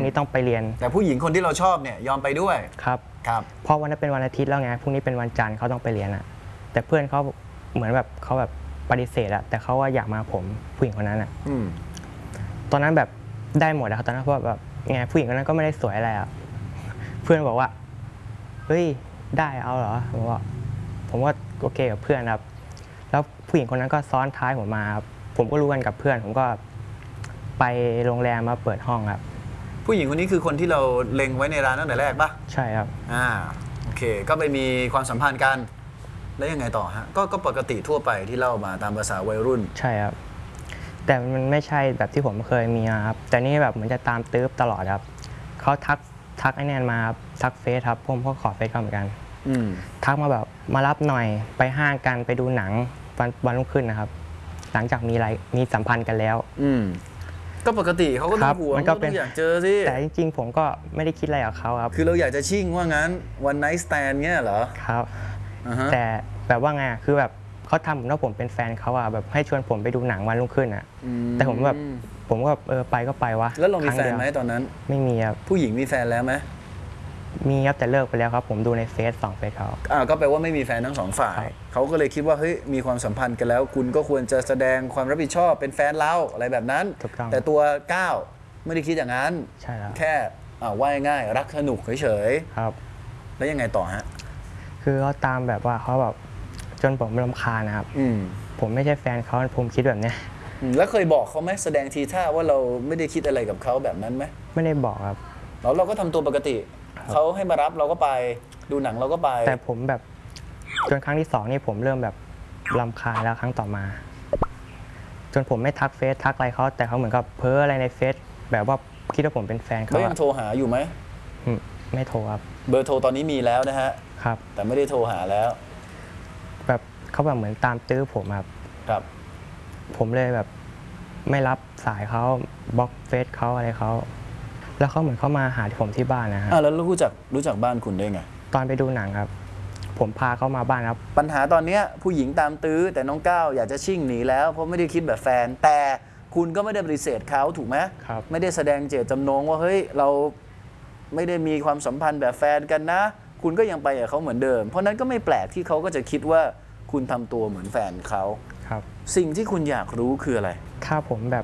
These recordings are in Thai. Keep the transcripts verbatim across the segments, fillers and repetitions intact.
นี้ต้องไปเรียนแต่ผู้หญิงคนที่เราชอบเนี่ยยอมไปด้วยครับครับเพราะวันนั้นเป็นวันอาทิตย์แล้วไงพรุ่งนี้เป็นวันจันทร์เขาต้องไปเรียนอะแต่เพื่อนเขาเหมือนแบบเขาแบบปฏิเสธอะแต่เขาว่าอยากมาผมผู้หญิงคนนั้นอะตอนนั้นแบบได้หมดอะตอนนั้นเพราะแบบไงผู้หญิงคนนั้นก็ไม่ได้สวยอะไรอะเพื่อนบอกว่าเฮ้ยได้เอาเหรอผมว่าผมว่าโอเคกับเพื่อนครับแล้วผู้หญิงคนนั้นก็ซ้อนท้ายผมมาครับผมก็รู้กันกับเพื่อนผมก็ไปโรงแรมมาเปิดห้องครับผู้หญิงคนนี้คือคนที่เราเล็งไว้ในร้านตั้งแต่แรกปะใช่ครับอ่าโอเคก็ไปมีความสัมพันธ์กันแล้วยังไงต่อฮะก็ก็ปกติทั่วไปที่เล่ามาตามภาษาวัยรุ่นใช่ครับแต่มันไม่ใช่แบบที่ผมเคยมีครับแต่นี่แบบเหมือนจะตามตื้อตลอดครับเขาทักทักไอ้แนนมาครับทักเฟซครับผมก็ขอเฟซเขาเหมือนกันทักมาแบบมารับหน่อยไปห้างกันไปดูหนังวันวันรุ่งขึ้นนะครับหลังจากมีอะไรมีสัมพันธ์กันแล้วอืมก็ปกติเขาก็ต้องห่วงมันก็ต้องอยากเจอสิแต่จริงๆผมก็ไม่ได้คิดอะไรกับเขาครับคือเราอยากจะชิ่งว่างั้นวันไนท์สแตนเงี้ยเหรอครับแต่แบบว่าไงคือแบบเขาทำเหมือนว่าผมเป็นแฟนเขาอะแบบให้ชวนผมไปดูหนังวันรุ่งขึ้นอะแต่ผมแบบผมก็เออไปก็ไปวะแล้วเรามีแฟนไหมตอนนั้นไม่มีครับผู้หญิงมีแฟนแล้วไหมมีครับแต่เลิกไปแล้วครับผมดูในเฟซสองเฟซเขาอ่าก็แปลว่าไม่มีแฟนทั้งสองฝ่ายเขาก็เลยคิดว่าเฮ้ยมีความสัมพันธ์กันแล้วคุณก็ควรจะแสดงความรับผิดชอบเป็นแฟนเราอะไรแบบนั้นแต่ตัวก้าวไม่ได้คิดอย่างนั้นใช่แล้วแค่อ่าว่าง่ายรักสนุกเฉยๆครับแล้วยังไงต่อฮะคือเขาตามแบบว่าเขาแบบจนผมรำคาญนะครับผมไม่ใช่แฟนเขาผมคิดแบบนี้แล้วเคยบอกเขาไหมแสดงทีท่าว่าเราไม่ได้คิดอะไรกับเขาแบบนั้นไหมไม่ได้บอกครับแล้วเราก็ทำตัวปกติเขาให้มารับเราก็ไปดูหนังเราก็ไปแต่ผมแบบจนครั้งที่สองนี่ผมเริ่มแบบรำคาญแล้วครั้งต่อมาจนผมไม่ทักเฟซทักอะไรเขาแต่เขาเหมือนกับเพ้ออะไรในเฟซแบบว่าคิดว่าผมเป็นแฟนเขาเขายังโทรหาอยู่ไหมไม่โทรครับเบอร์โทรตอนนี้มีแล้วนะฮะครับแต่ไม่ได้โทรหาแล้วแบบเขาแบบเหมือนตามตื้อผมครับครับผมเลยแบบไม่รับสายเขาบล็อกเฟซเขาอะไรเขาแล้วเขาเหมือนเขามาหาผมที่บ้านนะฮะอ่าแล้วรู้จักรู้จักบ้านคุณได้ไงตอนไปดูหนังครับผมพาเขามาบ้านครับปัญหาตอนนี้ผู้หญิงตามตื้อแต่น้องก้าวอยากจะชิ่งหนีแล้วเพราะไม่ได้คิดแบบแฟนแต่คุณก็ไม่ได้ปฏิเสธเขาถูกไหมครับไม่ได้แสดงเจตจำนงว่าเฮ้ยเราไม่ได้มีความสัมพันธ์แบบแฟนกันนะคุณก็ยังไปกับเขาเหมือนเดิมเพราะนั้นก็ไม่แปลกที่เขาก็จะคิดว่าคุณทำตัวเหมือนแฟนเขาครับสิ่งที่คุณอยากรู้คืออะไรถ้าผมแบบ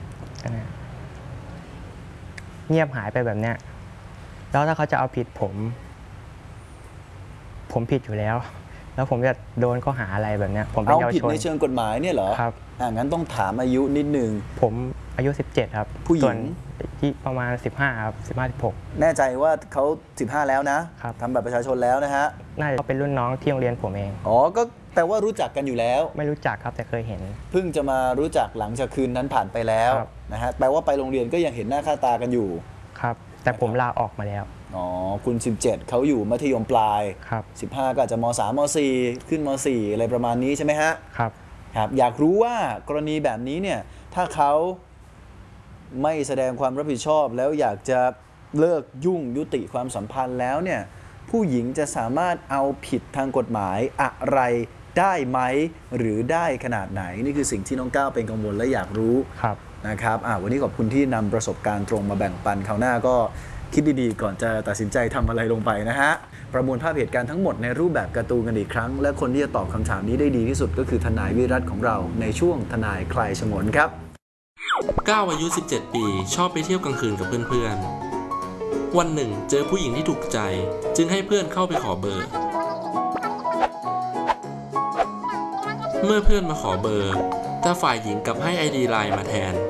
เงียบหายไปแบบเนี้ยแล้วถ้าเขาจะเอาผิดผมผมผิดอยู่แล้วแล้วผมจะโดนข้อหาอะไรแบบเนี้ยผมเป็นเยาวชนเอาผิดในเชิงกฎหมายเนี่ยเหรอครับอ่างั้นต้องถามอายุนิดนึงผมอายุสิบเจ็ดครับผู้หญิงที่ประมาณสิบห้าครับสิบห้า สิบหกแน่ใจว่าเขาสิบห้าแล้วนะครับทำบัตรประชาชนแล้วนะฮะน่าจะเป็นรุ่นน้องที่โรงเรียนผมเองอ๋อก็แปลว่ารู้จักกันอยู่แล้วไม่รู้จักครับแต่เคยเห็นเพิ่งจะมารู้จักหลังจากคืนนั้นผ่านไปแล้วนะฮะแปลว่าไปโรงเรียนก็ยังเห็นหน้าค่าตากันอยู่ครับแต่ผมลาออกมาแล้วอ๋อคุณสิบเจ็ดเขาอยู่มัธยมปลายครับสิบห้าก็อาจจะมสามมสี่ขึ้นมสี่อะไรประมาณนี้ใช่ไหมฮะครับครับอยากรู้ว่ากรณีแบบนี้เนี่ยถ้าเขาไม่แสดงความรับผิดชอบแล้วอยากจะเลิกยุ่งยุติความสัมพันธ์แล้วเนี่ยผู้หญิงจะสามารถเอาผิดทางกฎหมายอะไรได้ไหมหรือได้ขนาดไหนนี่คือสิ่งที่น้องก้าวเป็นกังวลและอยากรู้นะครับอ่าวันนี้ขอบคุณที่นำประสบการณ์ตรงมาแบ่งปันคราวหน้าก็คิดดีๆก่อนจะตัดสินใจทำอะไรลงไปนะฮะประมวลภาพเหตุการณ์ทั้งหมดในรูปแบบการ์ตูนกันอีกครั้งและคนที่จะตอบคำถามนี้ได้ดีที่สุดก็คือทนายวิรัตของเราในช่วงทนายคลายฉงนครับก้าวอายุสิบเจ็ดปีชอบไปเที่ยวกลางคืนกับเพื่อนๆวันหนึ่งเจอผู้หญิงที่ถูกใจจึงให้เพื่อนเข้าไปขอเบอร์เมื่อเพื่อนมาขอเบอร์แต่ฝ่ายหญิงกลับให้ ไอ ดี ไลน์ มาแทน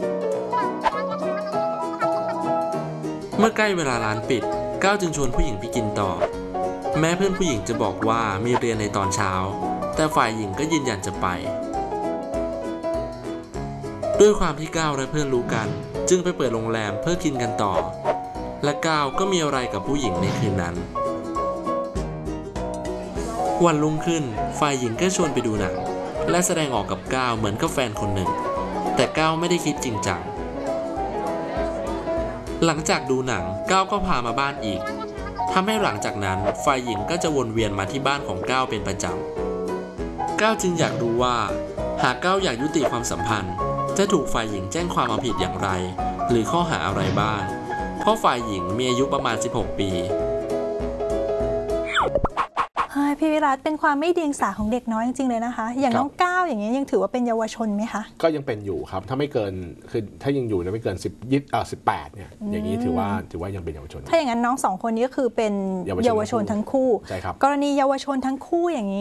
เมื่อใกล้เวลาร้านปิดก้าวจึงชวนผู้หญิงไปกินต่อแม้เพื่อนผู้หญิงจะบอกว่ามีเรียนในตอนเช้าแต่ฝ่ายหญิงก็ยืนยันจะไปด้วยความที่ก้าวและเพื่อนรู้กันจึงไปเปิดโรงแรมเพื่อกินกันต่อและก้าวก็มีอะไรกับผู้หญิงในคืนนั้นวันรุ่งขึ้นฝ่ายหญิงก็ชวนไปดูหนังและแสดงออกกับก้าวเหมือนกับแฟนคนหนึ่งแต่ก้าวไม่ได้คิดจริงจังหลังจากดูหนังก้าวก็พามาบ้านอีกทำให้หลังจากนั้นฝ่ายหญิงก็จะวนเวียนมาที่บ้านของก้าวเป็นประจำก้าวจึงอยากรู้ว่าหากก้าวอยากยุติความสัมพันธ์จะถูกฝ่ายหญิงแจ้งความเอาผิดอย่างไรหรือข้อหาอะไรบ้างเพราะฝ่ายหญิงมีอายุประมาณสิบหกปีพี่วิรัตเป็นความไม่เดียงสาของเด็กน้อยจริงๆเลยนะคะอย่างน้องก้าวอย่างนี้ยังถือว่าเป็นเยาวชนไหมคะก็ยังเป็นอยู่ครับถ้าไม่เกินคือถ้ายังอยู่นะไม่เกินสิบยี่อ่าสิบแปดเนี่ยอย่างนี้ถือว่าถือว่ายังเป็นเยาวชนถ้าอย่างนั้นน้องสองคนนี้ก็คือเป็นเยาวชนทั้งคู่กรณีเยาวชนทั้งคู่อย่างนี้